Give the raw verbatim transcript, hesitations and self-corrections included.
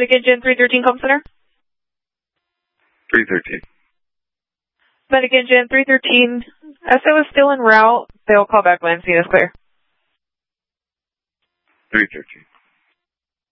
Medicaid Gen three thirteen Comm Center. three thirteen. Medicaid Gen three thirteen. S O is still en route. They'll call back when scene is clear. three thirteen.